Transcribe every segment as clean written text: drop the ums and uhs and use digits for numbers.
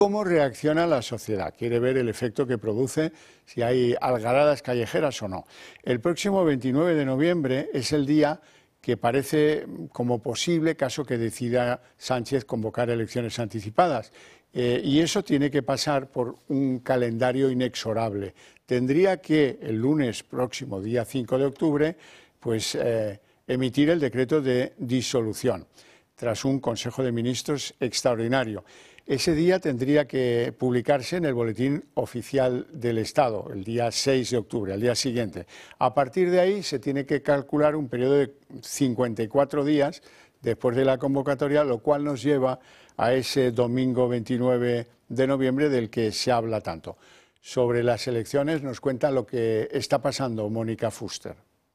¿Cómo reacciona la sociedad? Quiere ver el efecto que produce, si hay algaradas callejeras o no. El próximo 29 de noviembre es el día que parece como posible, caso que decida Sánchez convocar elecciones anticipadas. Y eso tiene que pasar por un calendario inexorable. Tendría que el lunes próximo, día 5 de octubre, pues emitir el decreto de disolución, tras un Consejo de Ministros extraordinario. Ese día tendría que publicarse en el Boletín Oficial del Estado, el día 6 de octubre, al día siguiente. A partir de ahí se tiene que calcular un periodo de 54 días después de la convocatoria, lo cual nos lleva a ese domingo 29 de noviembre del que se habla tanto. Sobre las elecciones nos cuenta lo que está pasando Mónica Fuster.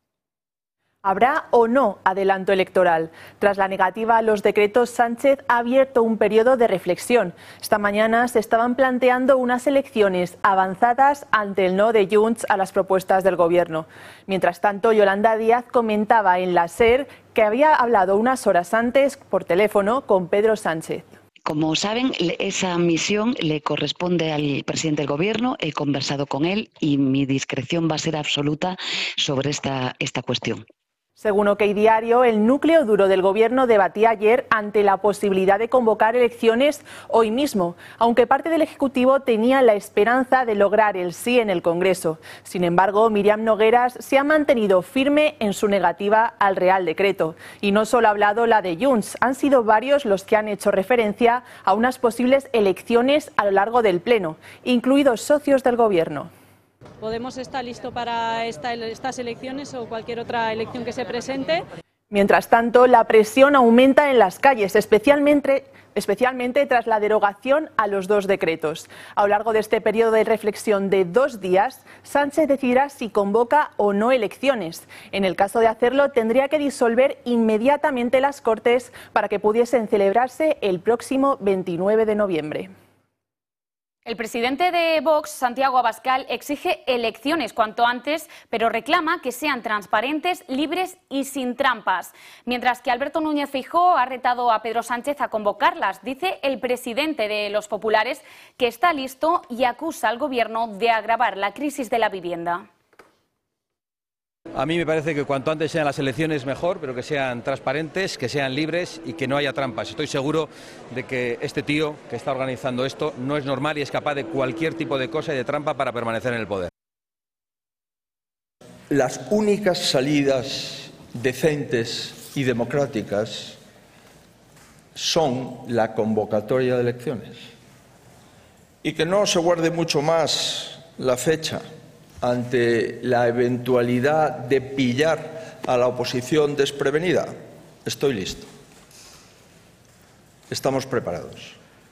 ¿Habrá o no adelanto electoral? Tras la negativa a los decretos, Sánchez ha abierto un periodo de reflexión. Esta mañana se estaban planteando unas elecciones avanzadas ante el no de Junts a las propuestas del Gobierno. Mientras tanto, Yolanda Díaz comentaba en la SER que había hablado unas horas antes por teléfono con Pedro Sánchez. Como saben, esa misión le corresponde al presidente del Gobierno. He conversado con él y mi discreción va a ser absoluta sobre esta cuestión. Según OK Diario, el núcleo duro del Gobierno debatía ayer ante la posibilidad de convocar elecciones hoy mismo, aunque parte del Ejecutivo tenía la esperanza de lograr el sí en el Congreso. Sin embargo, Míriam Nogueras se ha mantenido firme en su negativa al Real Decreto. Y no solo ha hablado la de Junts, han sido varios los que han hecho referencia a unas posibles elecciones a lo largo del Pleno, incluidos socios del Gobierno. Podemos estar listo para estas elecciones o cualquier otra elección que se presente. Mientras tanto, la presión aumenta en las calles, especialmente tras la derogación a los dos decretos. A lo largo de este periodo de reflexión de 2 días, Sánchez decidirá si convoca o no elecciones. En el caso de hacerlo, tendría que disolver inmediatamente las Cortes para que pudiesen celebrarse el próximo 29 de noviembre. El presidente de Vox, Santiago Abascal, exige elecciones cuanto antes, pero reclama que sean transparentes, libres y sin trampas. Mientras que Alberto Núñez Feijóo ha retado a Pedro Sánchez a convocarlas. Dice el presidente de los populares que está listo y acusa al Gobierno de agravar la crisis de la vivienda. A mí me parece que cuanto antes sean las elecciones mejor, pero que sean transparentes, que sean libres y que no haya trampas. Estoy seguro de que este tío que está organizando esto no es normal y es capaz de cualquier tipo de cosa y de trampa para permanecer en el poder. Las únicas salidas decentes y democráticas son la convocatoria de elecciones. Y que no se guarde mucho más la fecha ante la eventualidad de pillar a la oposición desprevenida. Estoy listo. Estamos preparados.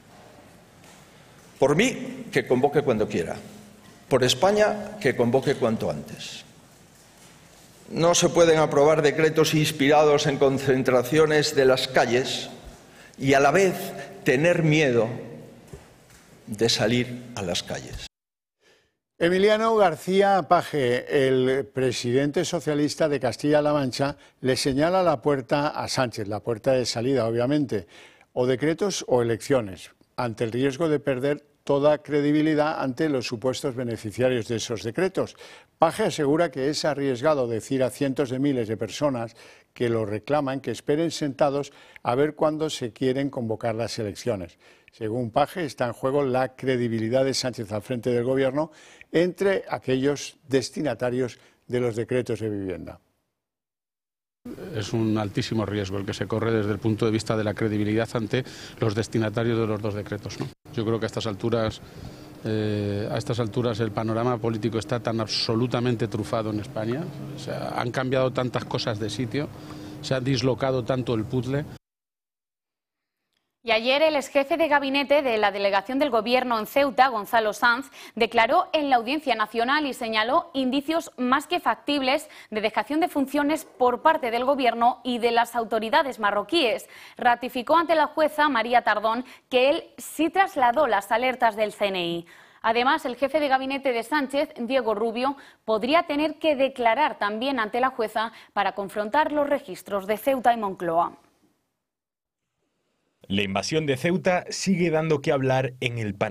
Por mí, que convoque cuando quiera. Por España, que convoque cuanto antes. No se pueden aprobar decretos inspirados en concentraciones de las calles y a la vez tener miedo de salir a las calles. Emiliano García Paje, el presidente socialista de Castilla-La Mancha, le señala la puerta a Sánchez, la puerta de salida, obviamente, o decretos o elecciones, ante el riesgo de perder toda credibilidad ante los supuestos beneficiarios de esos decretos. Paje asegura que es arriesgado decir a cientos de miles de personas que lo reclaman que esperen sentados a ver cuándo se quieren convocar las elecciones. Según Paje, está en juego la credibilidad de Sánchez al frente del Gobierno entre aquellos destinatarios de los decretos de vivienda. Es un altísimo riesgo el que se corre desde el punto de vista de la credibilidad ante los destinatarios de los dos decretos, ¿no? Yo creo que a estas alturas el panorama político está tan absolutamente trufado en España, o sea, han cambiado tantas cosas de sitio, se ha dislocado tanto el puzzle. Y ayer el exjefe de gabinete de la delegación del Gobierno en Ceuta, Gonzalo Sanz, declaró en la Audiencia Nacional y señaló indicios más que factibles de dejación de funciones por parte del Gobierno y de las autoridades marroquíes. Ratificó ante la jueza María Tardón que él sí trasladó las alertas del CNI. Además, el jefe de gabinete de Sánchez, Diego Rubio, podría tener que declarar también ante la jueza para confrontar los registros de Ceuta y Moncloa. La invasión de Ceuta sigue dando que hablar en el panorama.